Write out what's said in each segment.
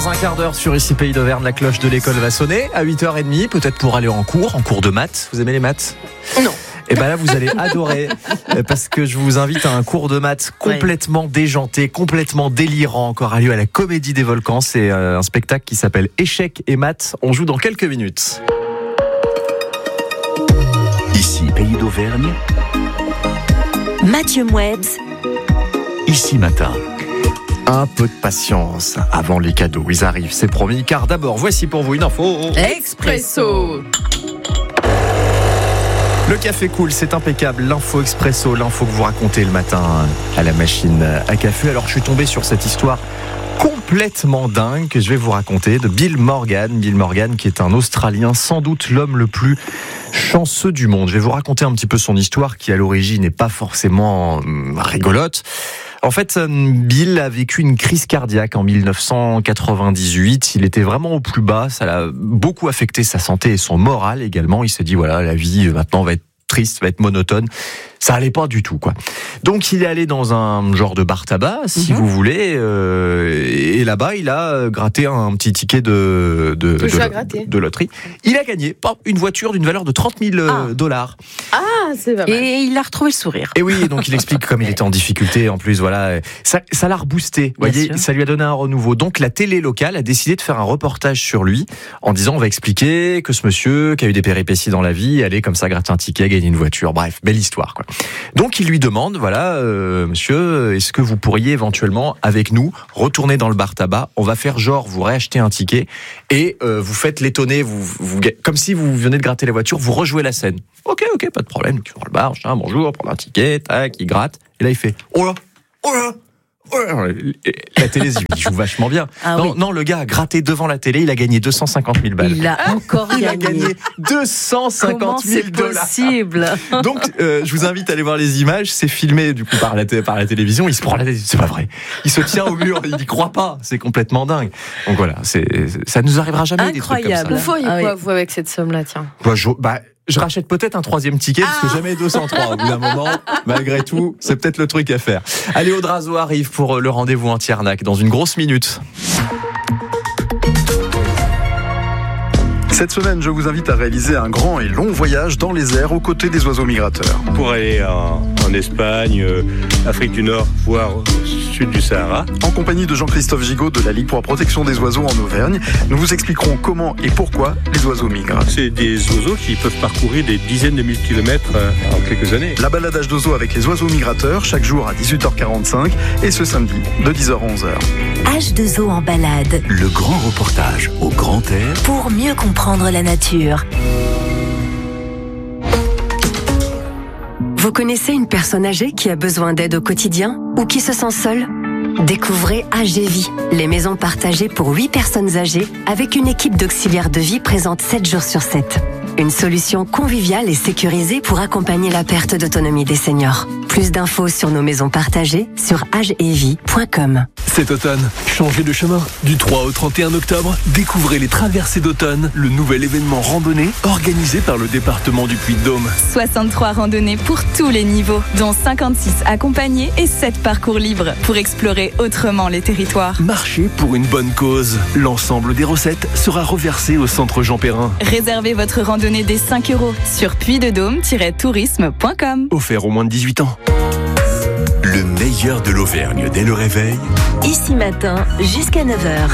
Dans un quart d'heure sur ici Pays d'Auvergne, la cloche de l'école va sonner à 8h30, peut-être pour aller en cours de maths. Vous aimez les maths ? Non. Et bien là, vous allez adorer, parce que je vous invite à un cours de maths complètement déjanté, complètement délirant, encore à lieu à la Comédie des Volcans. C'est un spectacle qui s'appelle Échecs et maths. On joue dans quelques minutes. Ici Pays d'Auvergne, Mathieu Mouebs, Ici Matin. Un peu de patience avant les cadeaux. Ils arrivent, c'est promis. Car d'abord, voici pour vous une info Expresso. Le café cool, c'est impeccable. L'info expresso, l'info que vous racontez le matin à la machine à café. Alors je suis tombé sur cette histoire complètement dingue que je vais vous raconter de Bill Morgan. Bill Morgan qui est un Australien, sans doute l'homme le plus chanceux du monde. Je vais vous raconter un petit peu son histoire qui à l'origine n'est pas forcément rigolote. En fait, Bill a vécu une crise cardiaque en 1998. Il était vraiment au plus bas. Ça l'a beaucoup affecté sa santé et son moral également. Il s'est dit, voilà, la vie maintenant va être triste, va être monotone. Ça allait pas du tout, quoi. Donc il est allé dans un genre de bar tabac, si vous voulez, et là-bas il a gratté un petit ticket de loterie. Il a gagné une voiture d'une valeur de $30,000. Ah, c'est pas mal. et il a retrouvé le sourire. Et oui, donc il explique comme il était en difficulté, en plus, voilà, ça l'a reboosté, vous voyez, ça lui a donné un renouveau. Donc la télé locale a décidé de faire un reportage sur lui, en disant on va expliquer que ce monsieur qui a eu des péripéties dans la vie, allait comme ça gratter un ticket, gagner une voiture, bref, belle histoire, quoi. Donc il lui demande, voilà, monsieur, est-ce que vous pourriez éventuellement, avec nous, retourner dans le bar tabac, on va faire genre, vous réachetez un ticket, et vous faites l'étonner, comme si vous venez de gratter la voiture, vous rejouez la scène. Ok, pas de problème, tu vas dans le bar, bonjour, prends un ticket, tac, il gratte, et là il fait, oh là. La télé, il joue vachement bien. Non, le gars a gratté devant la télé, il a gagné 250 000 balles. Il a encore gagné 250 000 $. Possible. Donc, je vous invite à aller voir les images. C'est filmé du coup par la télévision. Il se prend la tête, c'est pas vrai. Il se tient au mur, il n'y croit pas. C'est complètement dingue. Donc voilà, ça nous arrivera jamais. Incroyable. Des trucs comme ça. Vous voyez quoi, vous, avec cette somme-là, tiens? Je rachète peut-être un 3e ticket, parce que jamais 203. Au bout d'un moment, malgré tout, c'est peut-être le truc à faire. Allez, Audrazo arrive pour le rendez-vous anti-arnaque dans une grosse minute. Cette semaine, je vous invite à réaliser un grand et long voyage dans les airs aux côtés des oiseaux migrateurs. Pour aller en Espagne, Afrique du Nord, voire sud du Sahara. En compagnie de Jean-Christophe Gigot de la Ligue pour la protection des oiseaux en Auvergne, nous vous expliquerons comment et pourquoi les oiseaux migrent. C'est des oiseaux qui peuvent parcourir des dizaines de milliers de kilomètres en quelques années. La baladage d'oiseaux avec les oiseaux migrateurs, chaque jour à 18h45 et ce samedi de 10h à 11h. H2O en balade. Le grand reportage au grand air. Pour mieux comprendre la nature. Vous connaissez une personne âgée qui a besoin d'aide au quotidien ou qui se sent seule ? Découvrez AGVie, les maisons partagées pour 8 personnes âgées avec une équipe d'auxiliaires de vie présente 7 jours sur 7. Une solution conviviale et sécurisée pour accompagner la perte d'autonomie des seniors. Plus d'infos sur nos maisons partagées sur agevie.com. Cet automne, changez de chemin. Du 3 au 31 octobre, découvrez les Traversées d'automne, le nouvel événement randonnée organisé par le département du Puy-de-Dôme. 63 randonnées pour tous les niveaux, dont 56 accompagnés et 7 parcours libres pour explorer autrement les territoires. Marchez pour une bonne cause. L'ensemble des recettes sera reversé au centre Jean Perrin. Réservez votre randonnée dès 5 € sur puydedôme-tourisme.com. Offert aux moins de 18 ans. Le meilleur de l'Auvergne dès le réveil. Ici matin, jusqu'à 9h.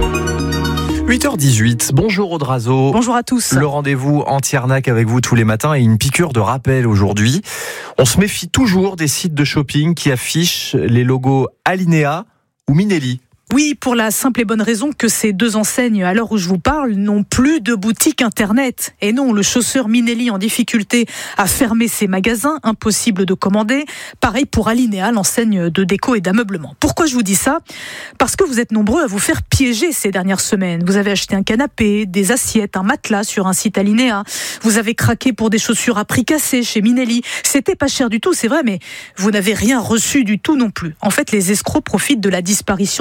8h18, bonjour Audrazo. Bonjour à tous. Le rendez-vous anti-arnaque avec vous tous les matins et une piqûre de rappel aujourd'hui. On se méfie toujours des sites de shopping qui affichent les logos Alinea ou Minelli. Oui, pour la simple et bonne raison que ces deux enseignes, à l'heure où je vous parle, n'ont plus de boutique internet. Et non, le chausseur Minelli en difficulté a fermé ses magasins, impossible de commander. Pareil pour Alinea, l'enseigne de déco et d'ameublement. Pourquoi je vous dis ça ? Parce que vous êtes nombreux à vous faire piéger ces dernières semaines. Vous avez acheté un canapé, des assiettes, un matelas sur un site Alinea. Vous avez craqué pour des chaussures à prix cassé chez Minelli. C'était pas cher du tout, c'est vrai, mais vous n'avez rien reçu du tout non plus. En fait, les escrocs profitent de la disparition des vrais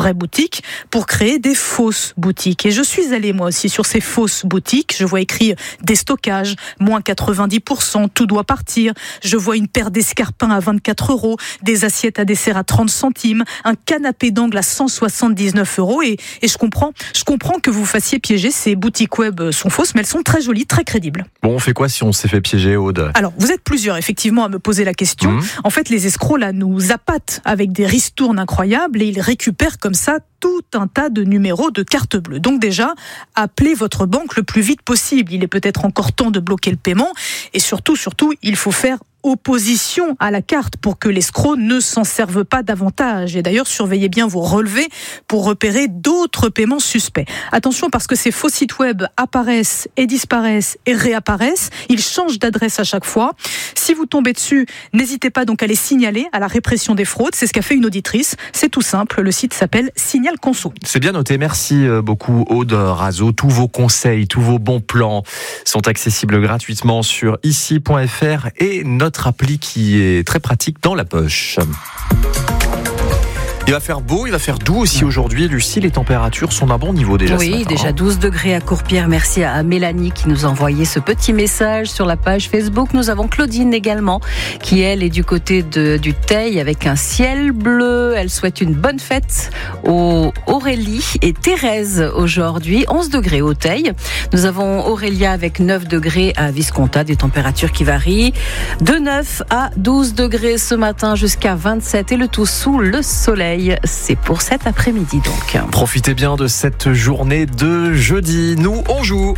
vraies boutiques pour créer des fausses boutiques. Et je suis allée moi aussi sur ces fausses boutiques. Je vois écrit déstockage, moins 90%, tout doit partir. Je vois une paire d'escarpins à 24 €, des assiettes à dessert à 30 centimes, un canapé d'angle à 179 €. Et je comprends que vous fassiez piéger. Ces boutiques web sont fausses, mais elles sont très jolies, très crédibles. Bon, on fait quoi si on s'est fait piéger, Aude ? Alors, vous êtes plusieurs, effectivement, à me poser la question. En fait, les escrocs, là, nous appâtent avec des ristournes incroyables et ils récupèrent comme ça tout un tas de numéros de carte bleue. Donc déjà, appelez votre banque le plus vite possible. Il est peut-être encore temps de bloquer le paiement. Et surtout, il faut faire opposition à la carte pour que l'escroc ne s'en serve pas davantage. Et d'ailleurs, surveillez bien vos relevés pour repérer d'autres paiements suspects. Attention, parce que ces faux sites web apparaissent et disparaissent et réapparaissent. Ils changent d'adresse à chaque fois. Si vous tombez dessus, n'hésitez pas donc à les signaler à la répression des fraudes. C'est ce qu'a fait une auditrice. C'est tout simple. Le site s'appelle Signal Conso. C'est bien noté. Merci beaucoup, Aude Razo. Tous vos conseils, tous vos bons plans sont accessibles gratuitement sur ici.fr et notre appli qui est très pratique dans la poche. Il va faire beau, il va faire doux aussi aujourd'hui. Lucie, les températures sont d'un bon niveau déjà. Oui, déjà 12 degrés à Courpierre. Merci à Mélanie qui nous a envoyé ce petit message sur la page Facebook. Nous avons Claudine également qui, elle, est du côté du Teil avec un ciel bleu. Elle souhaite une bonne fête aux Aurélie et Thérèse aujourd'hui. 11 degrés au Teil. Nous avons Aurélia avec 9 degrés à Visconta, des températures qui varient de 9 à 12 degrés ce matin jusqu'à 27 et le tout sous le soleil. C'est pour cet après-midi donc. Profitez bien de cette journée de jeudi. Nous, on joue.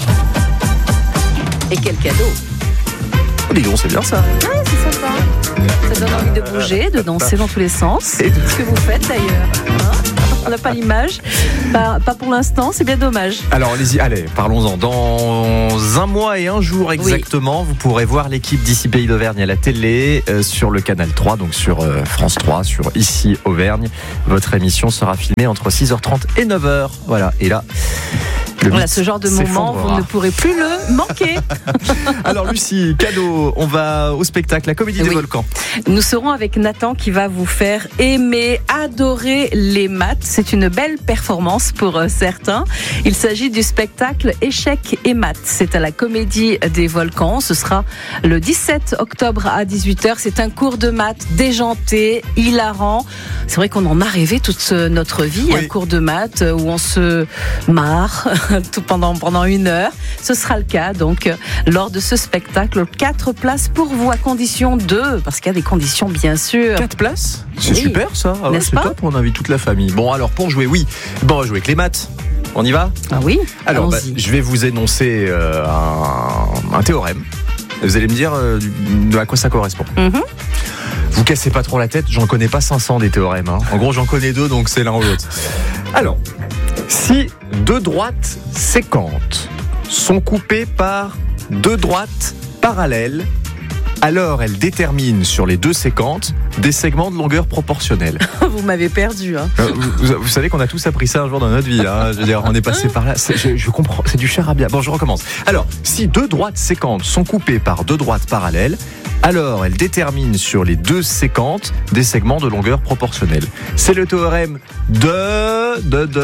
Et quel cadeau! Dis donc, c'est bien ça. Ouais, c'est sympa. Ça donne envie de bouger, de danser dans tous les sens. C'est ce que vous faites d'ailleurs. On n'a pas l'image. Pas pour l'instant, c'est bien dommage. Alors, allez, parlons-en. Dans un mois et un jour exactement, vous pourrez voir l'équipe d'Ici Pays d'Auvergne à la télé sur le canal 3, donc sur France 3, sur Ici Auvergne. Votre émission sera filmée entre 6h30 et 9h. Voilà, et là... Voilà, ce genre de moment, vous ne pourrez plus le manquer. Alors Lucie, cadeau, on va au spectacle, la Comédie des Volcans. Nous serons avec Nathan qui va vous faire aimer, adorer les maths. C'est une belle performance pour certains. Il s'agit du spectacle Échecs et maths. C'est à la Comédie des Volcans. Ce sera le 17 octobre à 18h. C'est un cours de maths déjanté, hilarant. C'est vrai qu'on en a rêvé toute notre vie, un cours de maths où on se marre tout pendant 1 heure. Ce sera le cas donc lors de ce spectacle. 4 places pour vous à condition parce qu'il y a des conditions bien sûr. 4 places ? C'est super ça. N'est-ce c'est pas ? Top, on invite toute la famille. Bon alors pour jouer, on va jouer avec les maths. On y va ? Ah oui. Alors je vais vous énoncer un théorème. Vous allez me dire à quoi ça correspond. Vous cassez pas trop la tête, j'en connais pas 500 des théorèmes. En gros, j'en connais 2, donc c'est l'un ou l'autre. Alors, si 2 droites séquentes sont coupées par 2 droites parallèles, alors elles déterminent sur les 2 séquentes des segments de longueur proportionnelle. Vous m'avez perdu. Vous savez qu'on a tous appris ça un jour dans notre vie. Je veux dire, on est passé par là. Je comprends, c'est du charabia. Bon, je recommence. Alors, si 2 droites séquentes sont coupées par 2 droites parallèles, alors elles déterminent sur les 2 séquentes des segments de longueur proportionnelle. C'est le théorème de quoi ?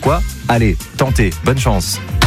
Allez, tentez, bonne chance.